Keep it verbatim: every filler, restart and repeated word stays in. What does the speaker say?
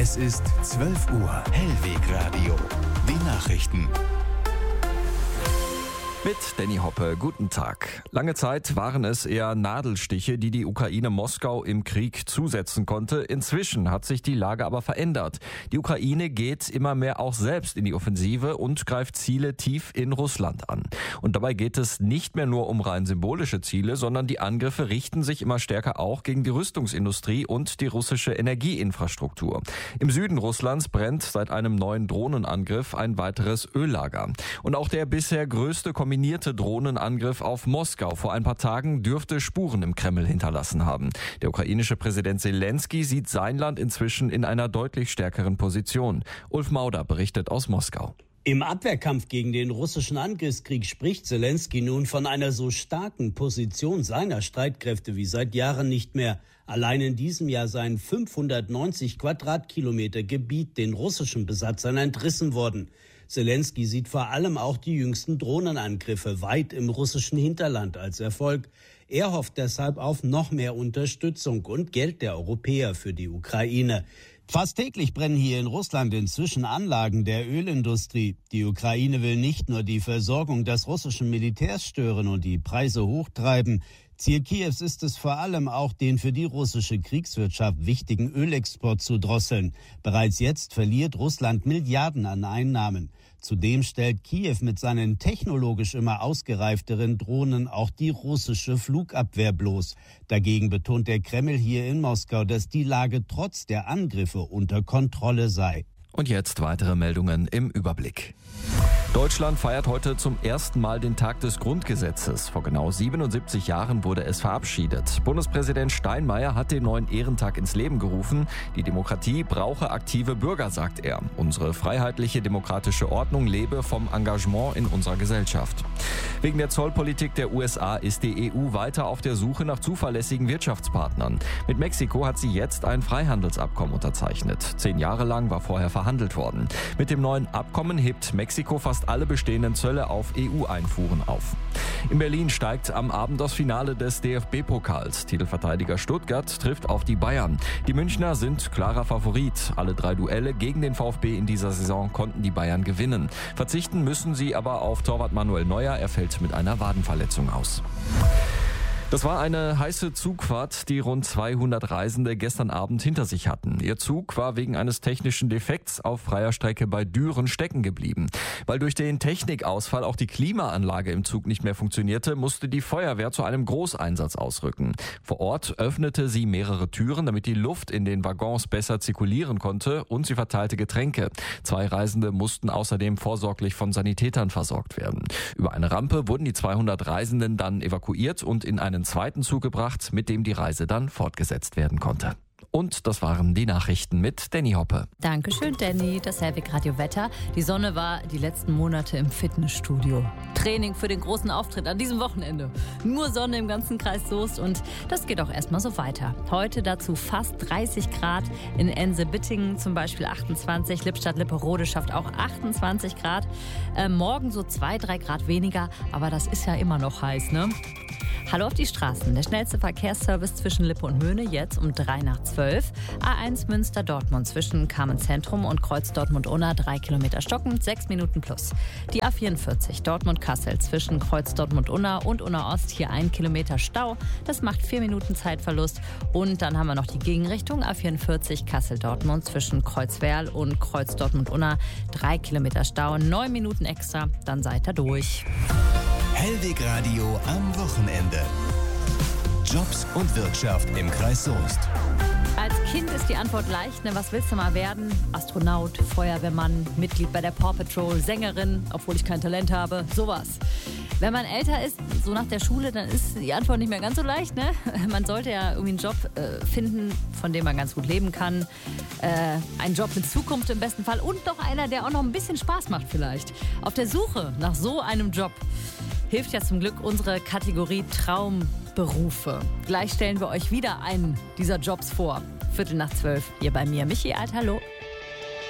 Es ist zwölf Uhr. Hellwegradio. Die Nachrichten. Mit Danny Hoppe, guten Tag. Lange Zeit waren es eher Nadelstiche, die die Ukraine Moskau im Krieg zusetzen konnte. Inzwischen hat sich die Lage aber verändert. Die Ukraine geht immer mehr auch selbst in die Offensive und greift Ziele tief in Russland an. Und dabei geht es nicht mehr nur um rein symbolische Ziele, sondern die Angriffe richten sich immer stärker auch gegen die Rüstungsindustrie und die russische Energieinfrastruktur. Im Süden Russlands brennt seit einem neuen Drohnenangriff ein weiteres Öllager. Und auch der bisher größte kombinierte Drohnenangriff auf Moskau vor ein paar Tagen dürfte Spuren im Kreml hinterlassen haben. Der ukrainische Präsident Zelensky sieht sein Land inzwischen in einer deutlich stärkeren Position. Ulf Mauder berichtet aus Moskau. Im Abwehrkampf gegen den russischen Angriffskrieg spricht Zelensky nun von einer so starken Position seiner Streitkräfte wie seit Jahren nicht mehr. Allein in diesem Jahr seien fünfhundertneunzig Quadratkilometer Gebiet den russischen Besatzern entrissen worden. Zelensky sieht vor allem auch die jüngsten Drohnenangriffe weit im russischen Hinterland als Erfolg. Er hofft deshalb auf noch mehr Unterstützung und Geld der Europäer für die Ukraine. Fast täglich brennen hier in Russland inzwischen Anlagen der Ölindustrie. Die Ukraine will nicht nur die Versorgung des russischen Militärs stören und die Preise hochtreiben. Ziel Kiews ist es vor allem auch, den für die russische Kriegswirtschaft wichtigen Ölexport zu drosseln. Bereits jetzt verliert Russland Milliarden an Einnahmen. Zudem stellt Kiew mit seinen technologisch immer ausgereifteren Drohnen auch die russische Flugabwehr bloß. Dagegen betont der Kreml hier in Moskau, dass die Lage trotz der Angriffe unter Kontrolle sei. Und jetzt weitere Meldungen im Überblick. Deutschland feiert heute zum ersten Mal den Tag des Grundgesetzes. Vor genau siebenundsiebzig Jahren wurde es verabschiedet. Bundespräsident Steinmeier hat den neuen Ehrentag ins Leben gerufen. Die Demokratie brauche aktive Bürger, sagt er. Unsere freiheitliche demokratische Ordnung lebe vom Engagement in unserer Gesellschaft. Wegen der Zollpolitik der U S A ist die E U weiter auf der Suche nach zuverlässigen Wirtschaftspartnern. Mit Mexiko hat sie jetzt ein Freihandelsabkommen unterzeichnet. Zehn Jahre lang war vorher verhandelt worden. Mit dem neuen Abkommen hebt Mexiko fast alle bestehenden Zölle auf E U-Einfuhren auf. In Berlin steigt am Abend das Finale des D F B-Pokals. Titelverteidiger Stuttgart trifft auf die Bayern. Die Münchner sind klarer Favorit. Alle drei Duelle gegen den VfB in dieser Saison konnten die Bayern gewinnen. Verzichten müssen sie aber auf Torwart Manuel Neuer. Er fällt mit einer Wadenverletzung aus. Das war eine heiße Zugfahrt, die rund zweihundert Reisende gestern Abend hinter sich hatten. Ihr Zug war wegen eines technischen Defekts auf freier Strecke bei Düren stecken geblieben. Weil durch den Technikausfall auch die Klimaanlage im Zug nicht mehr funktionierte, musste die Feuerwehr zu einem Großeinsatz ausrücken. Vor Ort öffnete sie mehrere Türen, damit die Luft in den Waggons besser zirkulieren konnte, und sie verteilte Getränke. Zwei Reisende mussten außerdem vorsorglich von Sanitätern versorgt werden. Über eine Rampe wurden die zweihundert Reisenden dann evakuiert und in eine einen zweiten Zug gebracht, mit dem die Reise dann fortgesetzt werden konnte. Und das waren die Nachrichten mit Danny Hoppe. Dankeschön, Danny. Das Hellwegradio Wetter. Die Sonne war die letzten Monate im Fitnessstudio. Training für den großen Auftritt an diesem Wochenende. Nur Sonne im ganzen Kreis Soest und das geht auch erstmal so weiter. Heute dazu fast dreißig Grad. In Ense-Bittingen zum Beispiel achtundzwanzig. Lippstadt-Lipperode schafft auch achtundzwanzig Grad. Äh, morgen so zwei, drei Grad weniger. Aber das ist ja immer noch heiß, ne? Hallo auf die Straßen. Der schnellste Verkehrsservice zwischen Lippe und Möhne jetzt um drei nach zwölf. A eins Münster-Dortmund zwischen Carmen-Zentrum und Kreuz Dortmund-Unna drei Kilometer stockend, sechs Minuten plus. Die A vierundvierzig Dortmund-Kassel zwischen Kreuz Dortmund-Unna und Unna-Ost hier ein Kilometer Stau. Das macht vier Minuten Zeitverlust. Und dann haben wir noch die Gegenrichtung A vierundvierzig Kassel-Dortmund zwischen Kreuz-Werl und Kreuz Dortmund-Unna drei Kilometer Stau, neun Minuten extra. Dann seid ihr durch. Hellwegradio am Wochenende. Jobs und Wirtschaft im Kreis Soest. Als Kind ist die Antwort leicht, ne? Was willst du mal werden? Astronaut, Feuerwehrmann, Mitglied bei der Paw Patrol, Sängerin, obwohl ich kein Talent habe, sowas. Wenn man älter ist, so nach der Schule, dann ist die Antwort nicht mehr ganz so leicht, ne? Man sollte ja irgendwie einen Job äh, finden, von dem man ganz gut leben kann. Äh, einen Job mit Zukunft im besten Fall und doch einer, der auch noch ein bisschen Spaß macht vielleicht. Auf der Suche nach so einem Job hilft ja zum Glück unsere Kategorie Traumberufe. Gleich stellen wir euch wieder einen dieser Jobs vor. Viertel nach zwölf, hier bei mir. Michi Alt, hallo.